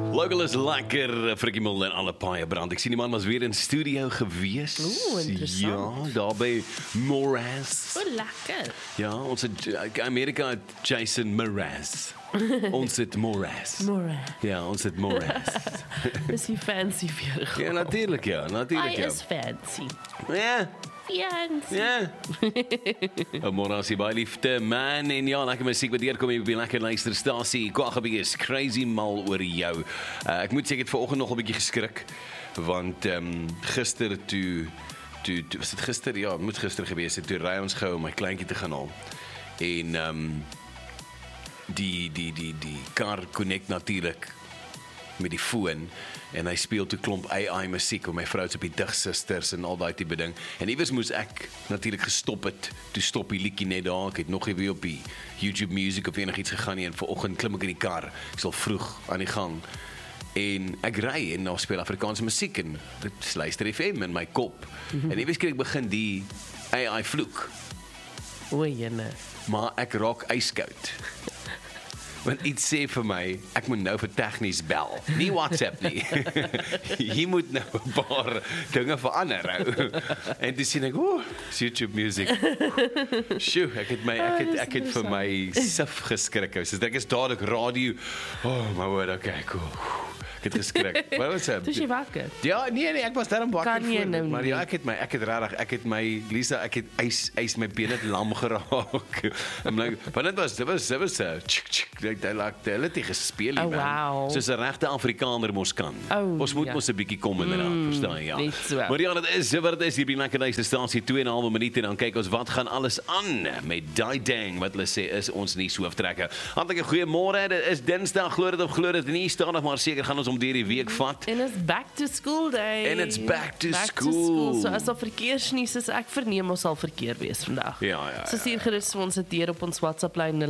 Local is lekker, Frikkie Mulder en alle paaie brand. Ek sien die man was weer in studio gewees. Interessant. Ja, daar by Moraz. Lekker. Ja, ons het Amerika het Jason Mraz. Ons het Moraz. Ja, ons het Moraz. Is hy fancy vir jou? Ja, natuurlijk ja. Hy is fancy. Ja. Fancy. Ja. Moraz hier baie liefde man en ja, lekker musiek wat deurkom hier op die lekker luisterstasie. Kwagabie is crazy mal oor jou. Ek moet sê ek het vanoggend nog 'n bietjie geskrik want gister toe was dit gister? Ja, het moet gister gewees het. Toe ry ons gou om my kleintjie te gaan haal. En die kar connect natuurlik met die foon en hy speel toe klomp AI musiek om my vrou op die digsusters en al daai tipe ding. En iewers moes ek natuurlik gestop het. Toe stop die liedjie net daar. Ek het nog nie weer op die YouTube Music of enigiets gegaan nie en vanoggend klim ek in die kar. Ek sal vroeg aan die gang. En ek ry en daar speel Afrikaanse musiek en dit luister FM in my kop. En iewers kry ek begin die AI vloek. O, jene. Maar ek raak yskoud. Want iets sê vir my, ek moet nou vir tegnies bel. Nie WhatsApp nie. Jy moet nou 'n paar dinge verander. En toe sien ek, YouTube Music. Sjoe, ek het vir my sif geskrik. So ek is dadelik radio. My word, okay, cool. Ek het geskrik. Maar wat sê? Dis jy wakker? Ja, nee, ek was daarom wakker Kan jy nou maar nie? ja, ek het my Lisa, ek het ys my bene het lam geraak. I'm like, but dit was hulle het nie gespeel nie, Oh, man. wow. Soos 'n regte Afrikaner mos kan. Ons moet mos 'n bietjie kom inderdaad, verstaan jy? Ja. net so. Maar ja, dit is wat dit is hier by Lekker Luisterstasie 2,5 minute en dan kyk ons wat gaan alles aan met daai ding wat hulle sê is ons nie hooftrekker. Hartlike goeiemôre, dit is Dinsdag, glo dit of glo dit nie, stadig maar seker gaan ons om deur die week vat. En it's back to school day. And it's back to school. So as daar verkeersnuus is, ek verneem ons sal verkeer wees vandag. Ja. So stuur gerus vir ons dit deur op ons WhatsApp lyn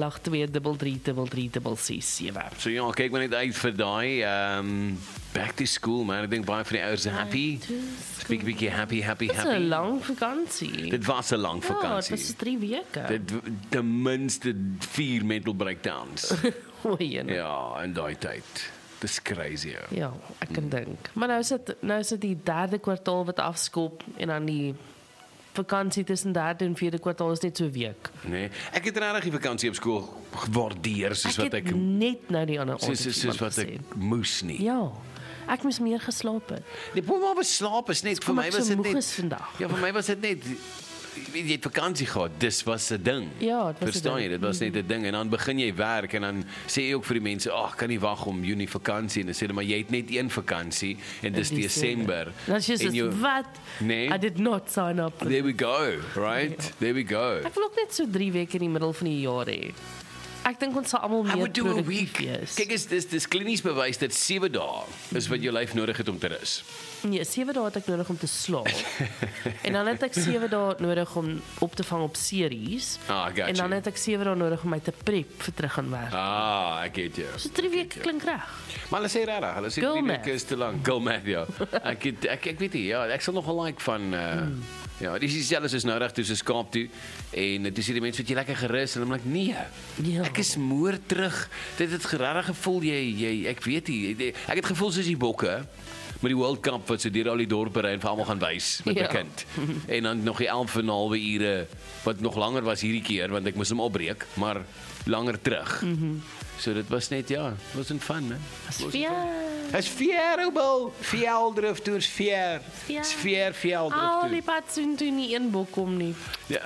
0823333667. So ja, kyk maar net uit vir daai back to school man. Ek dink baie van die ouers is happy. Speak bietjie happy. Dit is 'n lang vakansie. Dit was 'n lang vakansie. Ja, dit was 3 weke. Dit ten minste 4 mental breakdowns. O, jene. Ja, in daai tyd. Dis crazy. Ja, ek kan dink. Maar nou is dit die 3de kwartaal wat afskop en dan die vakansie tussen 3de en 4de kwartaal is net so 'n week. Nee, ek het regtig die vakansie op skool gewaardeer soos wat ek het net nou die ander aand soos wat ek moes nie. Ja. Ek moes meer geslaap het. Nee, maar beslaap is net vir my was dit net vandag. Ja, vir my was dit net jy het vakansie gehad, dis was 'n ding. Ja, dit was 'n Verstaan ding. jy, dit was net 'n ding en dan begin jy werk en dan sê jy ook vir die mense, "Ag, kan nie wag om Junie vakansie." En dan sê hulle, "Maar jy het net een vakansie en dis Desember." Dan sê jy, "Wat? Nee. I did not sign up." There we go, right? Ja. There we go. Ek wil ook net so 3 weke in die middel van die jaar hê. Ek dink ons sal almal I meer would do a produktief week. wees. Kyk, dis klinies bewys dat 7 dae is wat jou lyf nodig het om te rus. Nee, 7 dae het ek nodig om te slaap. En dan het ek 7 dae nodig om op te vang op series. I got En dan you. het ek 7 dae nodig om my te prep vir terug aan werk. Ek het jou. So 3 weke klink reg. Maar hulle sê regtig, hulle sê Girl 3 math. weke is te lank. Girl math, ja. Ek weet nie, ja, ek sal nogal like van ja, dis dieselfde soos nou reg toe soos Kaap toe en toe sê die mense wat jy lekker gerus en I'm like nee. Ja. Ek is moer terug. Dit het regtig gevoel jy ek weet nie. Ek het gevoel soos die bokke met die World Cup wat so deur al die dorpe ry en vir almal gaan wys met 'n kind. En dan nog die 11 en 'n halwe ure wat nog langer was hierdie keer want ek moes hom opbreek, maar langer terug. So dit was net ja, it wasn't fun, man. Is Fierbal, Fieldrift toers Fier. Is Fieldrift. Al die pad sien toe nie een bok kom nie. Ja.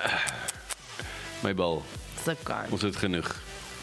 My bal. So kan. Ons het genoeg.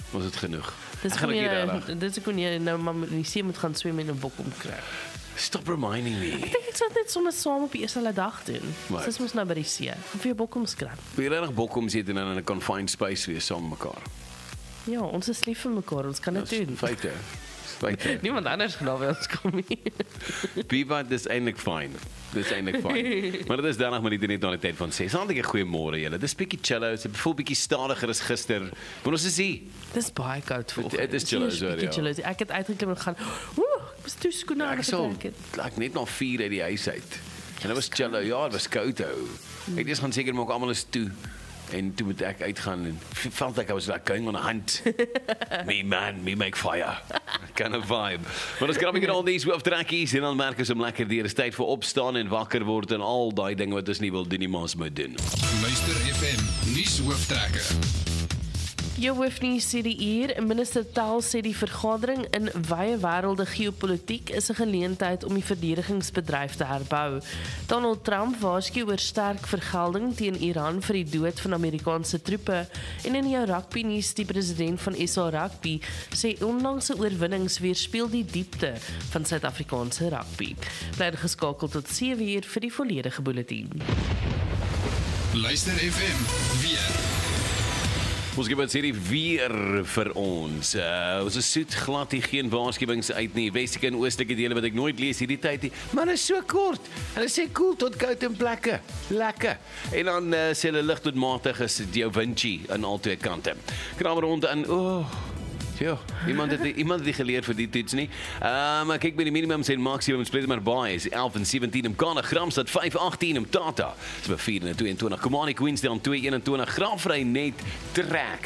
Dis Ek gaan kon ook jy nie dis kon jy nou maar in die see moet gaan swem en 'n bok omkry. Stop reminding me. Ek dink ek sal net sommer saam op die eerste dag doen. Right. Dis mos nou by die see. Of jy bok omskryf. Wil jy regtig bokkoms eet en dan in 'n confined space wees saam met mekaar? Ja, ons is lief vir mekaar, ons kan dit doen. Feite. Niemand anders gaan by ons kom nie. Piva, dis eintlik fyn. Maar dit is dan nog maar net na die tyd van 6. Hartlike goeiemôre julle. Dis bietjie chillo, dit voel bietjie stadiger as gister. Maar ons is hier. Dis baie koud vir Dit is chillo so ja. Ek het uitgeklim en gaan, ek was toe skoene aan getrek. Ek net nog 4 uit die huis uit. En dit was chillo, ja, dit was koud hou. Ek dis gaan seker maak almal is toe. En toe moet ek uitgaan en felt like I was like going on a hunt. Me man, me make fire. Kind of vibe. Maar ons krap hier al die hooftrekkies en dan merk ons om lekker deur. Is tyd vir opstaan en wakker word en al daai dinge wat ons nie wil doen nie, maar ons moet doen. Luister FM, nuus hooftrekke. Jou hoofnuus sê die uur, minister Tel sê die vergadering in wye wêrelde geopolitiek is 'n geleentheid om die verdedigingsbedryf te herbou. Donald Trump waarsku oor sterk vergelding teen Iran vir die dood van Amerikaanse troepe en in jou rugby nuus die president van SA Rugby sê onlangse oorwinnings weerspieël die diepte van Suid-Afrikaanse rugby. Bly geskakel tot 7:00 vir die volledige bulletin. Luister FM, weer. Ons gee wat hierdie weer vir ons. Ons is soet glad hier geen waarskuwings uit nie. Westelike en oostelike dele wat ek nooit lees hierdie tyd nie. Maar dit is so kort. Hulle sê koel tot koud in plekke. Lekker. En dan sê hulle lig tot matig is jou windjie aan al twee kante. Kram rond in ja, iemand het die geleer vir die toets nie. Maar kyk by die minimums en maksimums Pleasant Bay is 11 en 17 in Kana, Gramstad 5:18 in Tata. Is by 4 en 22. Komani Queenstown 2:21. Graafry net trek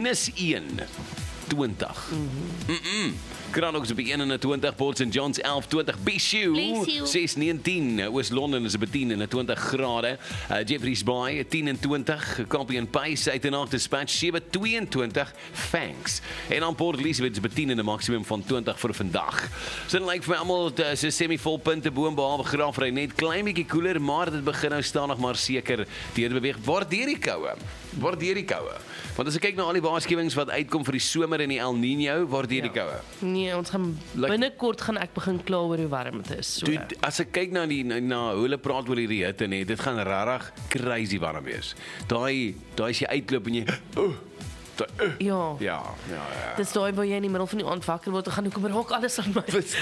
-1:20. Kranox op 21, Port St. John's 11:20, Bishu 6:19, Oos-London is op 10 en 20 grade, Jeffreys Bay 10:20, Copy and Paste 8:08, Dispatch 7:22, Thanks. En dan Port Elizabeth is op 10 en 'n maksimum van 20 vir vandag. So dit lyk vir my almal so semi-vol punte boom behalwe Graafry net klein bietjie koeler, maar dit begin nou stadig maar seker deur beweeg. Waar deur die koue? Want as ek kyk na al die waarskuwings wat uitkom vir die somer en die El Niño, waar deur die koue? Nee, ons gaan binnekort gaan ek begin kla oor hoe warm dit is. So. Dude, as ek kyk na hoe hulle praat oor hierdie hitte nee, dit gaan regtig crazy warm wees. Daai as jy uitloop en jy Ja. Dis daai waar jy in die middel van die aand wakker word en gaan hoekom raak alles aan my.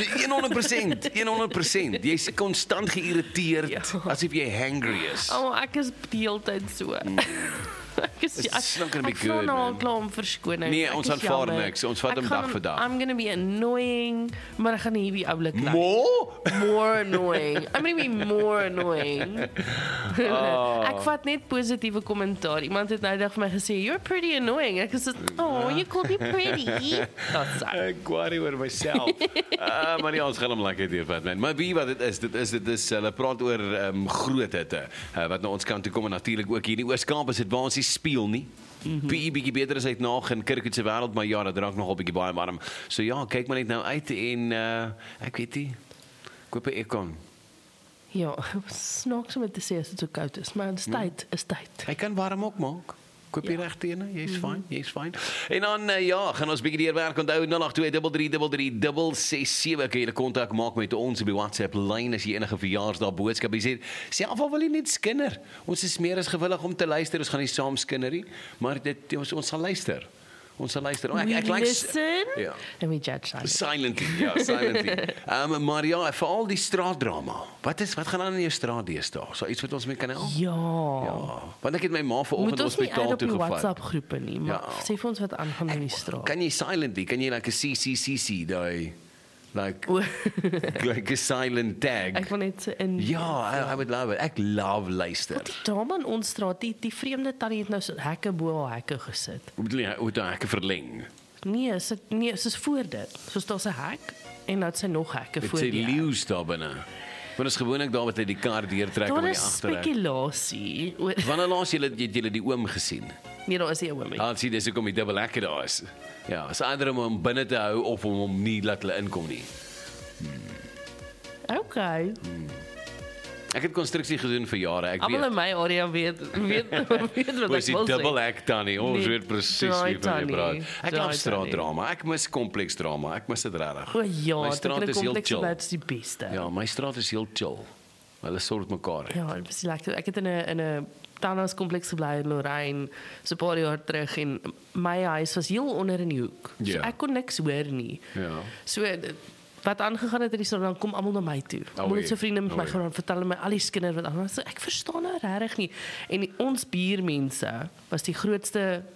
100%. Jy's konstant geïrriteerd asof jy hangry is. Ek is die hele tyd so. It's not going to be good, man. man. Klaar om verskoning. Nee, ons aanvaar niks. Ons vat hom dag vir dag. I'm going to be annoying, maar ek gaan nie hierdie oulik laat. More annoying. I'm going to be more annoying. Ek vat net positiewe kommentaar. Iemand het nou vir my gesê, "You're pretty annoying." Ek sê, you called me pretty. Ek worry oor myself. Maar nee, ons gaan hom lekker deurvat, man. Maar wie wat dit is hulle praat oor groot hitte wat na ons kant toe kom en natuurlik ook hier in die Oos-Kaap is dit waar ons speel nie. PE bietjie beter as uitnaag in Kirkwood se wêreld, maar ja, dit raak nogal bietjie baie warm. So ja, kyk maar net nou uit en ek weet nie. Koop 'n aircon. Ja, snaaks om te sê as dit so koud is, maar is tyd. Hy kan warm ook maak. Koop jy reg teen, jy's fyn. En dan gaan ons bietjie deurwerk. Onthou 082333367 kan jy kontak maak met ons op die WhatsApp lyn as jy enige verjaarsdag boodskap sê. Selfs al wil jy net skinder. Ons is meer as gewillig om te luister. Ons gaan nie saam skinnerie, maar ons sal luister. Ek listen ja. and we judge silently. Maar ja, vir al die straatdrama. Wat gaan aan in jou straat deesdae? So iets wat ons mee kan help? Ja. Want ek het my ma vanoggend hospitaal toe gevat. WhatsApp groepe nie, maar sê vir ons wat aangaan in die straat. Kan jy silently, kan jy like 'n CCCC daai like a silent tag. Ek wil net in I would love it. Ek love luister. Die dame in ons straat, die vreemde tannie het nou so hekke bo haar hekke gesit. Hoe bedoel jy, hoe daai hekke verleng? Nee, soos voor dit. Soos daar's 'n hek en dan het sy nog hekke voor die. Dit sê leeu's daar binne. Want is gewoonlik daar wat hy die kar deurtrek om die agterreg. Daar is spekulasie. Wanneer laas jy julle die oom gesien? Nee, daar is nie 'n oom nie. Sien, dis hoekom die dubbel hekke daar is. Ja, is either om hom binne te hou of om hom nie laat hulle inkom nie. Okay. Ek het konstruksie gedoen vir jare, ek Almal in my area weet wat ek wil sê. Dis double act tannie, ons weet presies wie van jy praat. Ek love straatdrama, ek mis kompleks drama, ek mis dit regtig. O ja, my straat is heel chill. Dit is die beste. Ja, my straat is heel chill. Hulle sorg mekaar uit. Ja, dit is lekker. Ek het in 'n townhouse kompleks gebly in Lorraine so 'n paar jaar terug en my huis was heel onder in die hoek. So ek kon niks hoor nie. Ja. So wat aangegaan het in die straat, dan kom almal na my toe. Almal het so vriende met my gaan vertel my al die kinders wat aan. Ek verstaan nou regtig nie. En ons buurmense was die grootste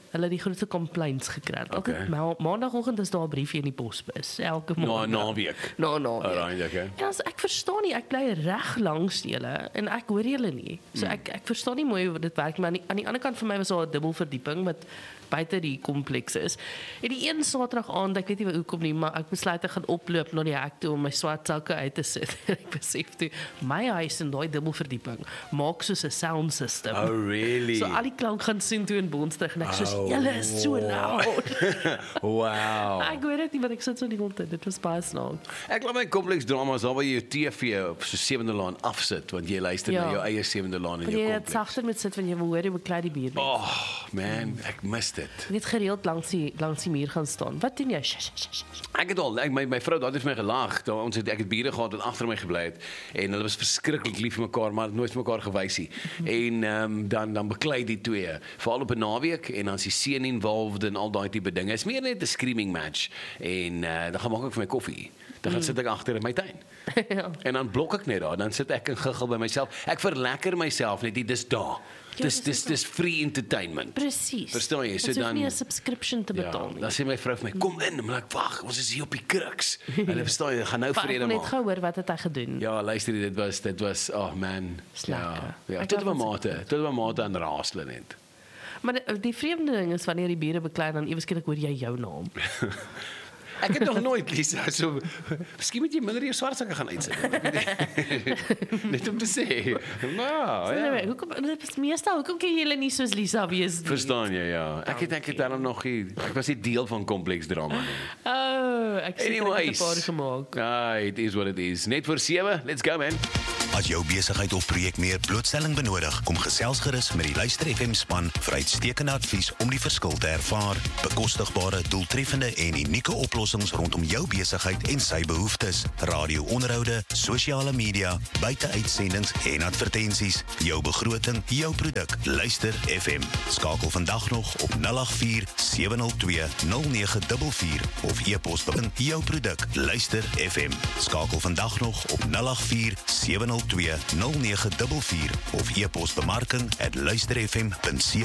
hulle die grootste complaints gekry. Altyd maandagoggend is daar 'n briefie in die posbus. Elke maand. Naweek. Naweek. Okay. Ja, so ek verstaan nie, ek bly reg langs julle en ek hoor julle nie. So ek verstaan nie mooi hoe dit werk, maar aan die ander kant vir my was daar 'n dubbelverdieping met buite die kompleks is. En die een Saterdag aand, ek weet nie hoekom nie, maar ek besluit ek gaan oploop na die hek toe om my swart sakke uit te sit. Ek besef toe, my huis in daai dubbelverdieping maak soos 'n sound system. Oh, really? So al die klank gaan sien toe in Boonstrig en ek soos, julle is so loud. Wow. Ek weet dit nie, want ek sit so die hele tyd. Dit was baie snaaks. Ek laat my kompleks dramas al by jou TV op so 7de laan afsit, want jy luister na jou eie 7de laan in jou Jy het kompleks. sagter met sit wanneer jy wil hoor jy beklei die buurt. Oh, man, ek mis dit. Jy het gereeld langs die muur gaan staan. Wat doen jy? Ek het al, my vrou het vir my gelag. Ek het bure gehad wat agter my gebly het en hulle was verskriklik lief vir mekaar, maar nooit vir mekaar gewys nie. En dan beklei die twee, veral op 'n naweek en dan is die seun involved en al daai tipe dinge. Is meer net 'n screaming match en dan gaan maak ek vir my koffie. Dan gaan sit ek agter in my tuin. Ja. En dan blok ek net daar, dan sit ek en giggel by myself. Ek verlekker myself net, dis daar. Dis free entertainment. Presies. Verstaan jy? So Dit hoef dan nie 'n subscription te betaal nie. Dan sê my vrou vir my, kom in, maar ek wag, ons is hier op die kruks. Hulle verstaan jy, gaan nou vrede Ek het net maak. gehoor wat het hy gedoen. Ja, luister, dit was oh man. Lekker. Ja, Ek tot wou by mate aan raasle net. Maar die vreemde ding is wanneer die bure beklei dan ewe skielik hoor jy jou naam. Ek het nog nooit Lisa so miskien moet jy minder jou swart sakke gaan uitsit. Net om te sê. Nou, ja. Hoekom kan julle nie soos Lisa wees nie? Verstaan jy, ja. Ek het daarom nog ek was nie deel van kompleks drama nie. Ek sê Anyways. 'n paar gemaak. It is what it is. Net voor 7, let's go man. As jou besigheid of projek meer blootstelling benodig, kom gesels gerus met die Luister FM span vir uitstekende advies om die verskil te ervaar. Bekostigbare, doeltreffende en unieke oplossings rondom jou besigheid en sy behoeftes. Radio-onderhoude, sosiale media, buite-uitsendings en advertensies. Jou begroting, jou produk. Luister FM. Skakel vandag nog op 084 702 0944 of e-pos begin jou produk. Luister FM. Skakel vandag nog op 084 702 0944 of e-pos bemarking@luisterfm.co.za.